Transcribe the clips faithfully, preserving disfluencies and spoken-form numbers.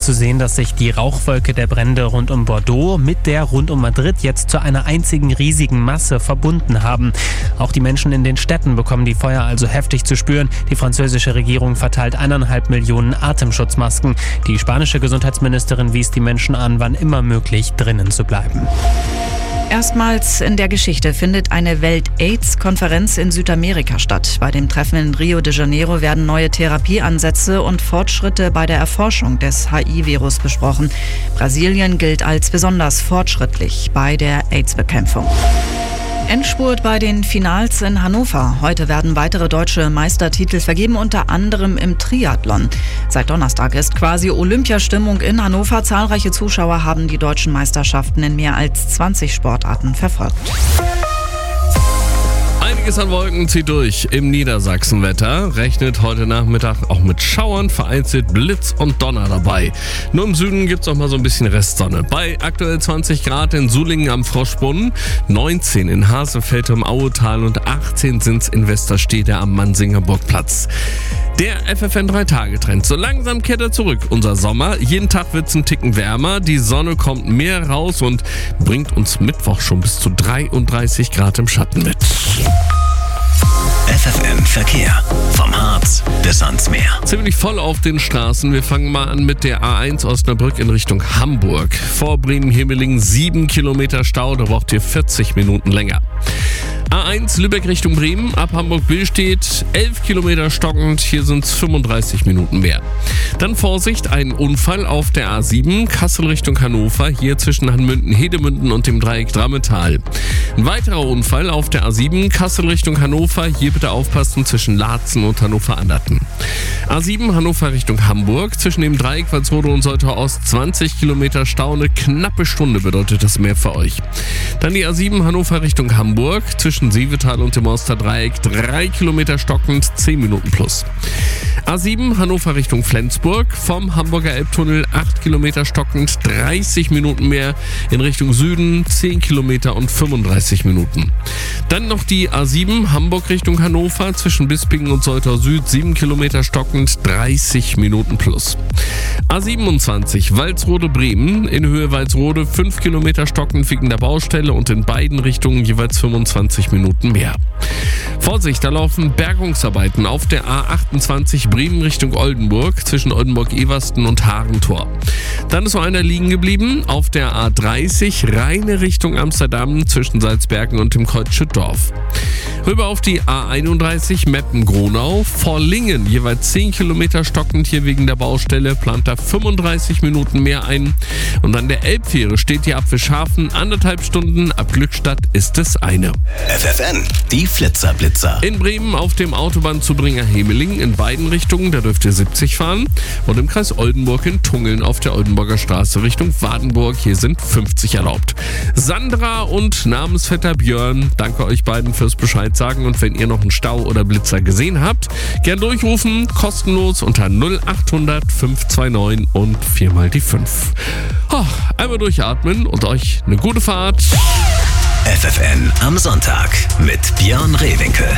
zu sehen, dass sich die Rauchwolke der Brände rund um Bordeaux mit der rund um Madrid jetzt zu einer einzigen riesigen Masse verbunden haben. Auch die Menschen in den Städten bekommen die Feuer also heftig zu spüren. Die französische Regierung verteilt eineinhalb Millionen Atemschutzmasken. Die spanische Gesundheitsministerin wies die Menschen an, wann immer möglich drinnen zu bleiben. Erstmals in der Geschichte findet eine Welt-AIDS-Konferenz in Südamerika statt. Bei dem Treffen in Rio de Janeiro werden neue Therapieansätze und Fortschritte bei der Erforschung des H I-Virus besprochen. Brasilien gilt als besonders fortschrittlich bei der AIDS-Bekämpfung. Endspurt bei den Finals in Hannover. Heute werden weitere deutsche Meistertitel vergeben, unter anderem im Triathlon. Seit Donnerstag ist quasi Olympiastimmung in Hannover. Zahlreiche Zuschauer haben die deutschen Meisterschaften in mehr als zwanzig Sportarten verfolgt. Einiges an Wolken zieht durch im Niedersachsenwetter. Rechnet heute Nachmittag auch mit Schauern, vereinzelt Blitz und Donner dabei. Nur im Süden gibt es auch mal so ein bisschen Restsonne. Bei aktuell zwanzig Grad in Sulingen am Froschbrunnen, neunzehn in Hasefeld im Auetal und achtzehn sind es in Westerstede am Mansinger Burgplatz. Der F F N drei Tage Trend. So langsam kehrt er zurück, unser Sommer. Jeden Tag wird es ein Ticken wärmer. Die Sonne kommt mehr raus und bringt uns Mittwoch schon bis zu dreiunddreißig Grad im Schatten mit. F F N Verkehr. Vom Harz bis ans Meer. Ziemlich voll auf den Straßen. Wir fangen mal an mit der A eins Osnabrück in Richtung Hamburg. Vor Bremen-Himmeling sieben Kilometer Stau, da braucht ihr vierzig Minuten länger. A eins Lübeck Richtung Bremen, ab Hamburg-Billstedt, elf Kilometer stockend, hier sind es fünfunddreißig Minuten mehr. Dann Vorsicht, ein Unfall auf der A sieben, Kassel Richtung Hannover, hier zwischen Hanmünden-Hedemünden und dem Dreieck Drammetal. Ein weiterer Unfall auf der A sieben, Kassel Richtung Hannover, hier bitte aufpassen zwischen Laatzen und Hannover-Anderten. A sieben Hannover Richtung Hamburg, zwischen dem Dreieck Walsrode und Soltau Ost zwanzig Kilometer Stau, eine knappe Stunde bedeutet das mehr für euch. Dann die A sieben Hannover Richtung Hamburg, zwischen Sievetal und dem Osterdreieck drei Kilometer stockend, zehn Minuten plus. A sieben Hannover Richtung Flensburg, vom Hamburger Elbtunnel acht Kilometer stockend, dreißig Minuten mehr, in Richtung Süden zehn Kilometer und fünfunddreißig Minuten. Dann noch die A sieben Hamburg Richtung Hannover, zwischen Bispingen und Soltau Süd sieben Kilometer stockend, dreißig Minuten plus. A siebenundzwanzig Walsrode Bremen, in Höhe Walsrode fünf Kilometer stockend wegen der Baustelle und in beiden Richtungen jeweils fünfundzwanzig Minuten mehr. Vorsicht, da laufen Bergungsarbeiten auf der A achtundzwanzig Bremen Richtung Oldenburg zwischen Oldenburg-Eversten und Harentor. Dann ist noch einer liegen geblieben auf der A dreißig Rheine Richtung Amsterdam zwischen Salzbergen und dem Kreuz Schüttorf. Rüber auf die A einunddreißig Meppen-Gronau, vor Lingen jeweils zehn Kilometer stockend hier wegen der Baustelle, plant da fünfunddreißig Minuten mehr ein. Und an der Elbfähre steht die ab Fischhafen anderthalb Stunden, ab Glückstadt ist es eine. F F N, die Flitzerblitzer. In Bremen auf dem Autobahnzubringer Hemeling in beiden Richtungen, da dürft ihr siebzig fahren. Und im Kreis Oldenburg in Tungeln auf der Oldenburger Straße Richtung Wadenburg, hier sind fünfzig erlaubt. Sandra und Namensvetter Björn, danke euch beiden fürs Bescheid sagen. Und wenn ihr noch einen Stau oder Blitzer gesehen habt, gern durchrufen, kostenlos unter null achthundert fünf zwei neun und viermal die fünf. Oh, einmal durchatmen und euch eine gute Fahrt. F F N am Sonntag mit Björn Rehwinkel.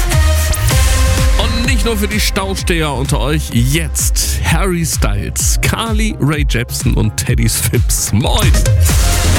Und nicht nur für die Stausteher unter euch, jetzt Harry Styles, Carly Rae Jepsen und Teddy Swims. Moin!